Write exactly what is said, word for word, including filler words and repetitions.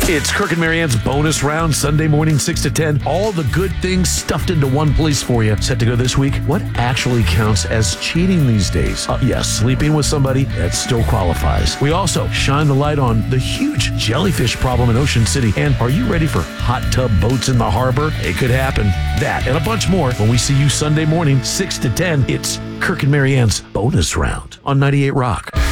It's Kirk and Marianne's bonus round, Sunday morning, six to ten. All the good things stuffed into one place for you. Set to go this week. What actually counts as cheating these days? Uh, yes, sleeping with somebody, that still qualifies. We also shine the light on the huge jellyfish problem in Ocean City. And are you ready for hot tub boats in the harbor? It could happen. That and a bunch more when we see you Sunday morning, six to ten. It's Kirk and Marianne's bonus round on ninety-eight Rock.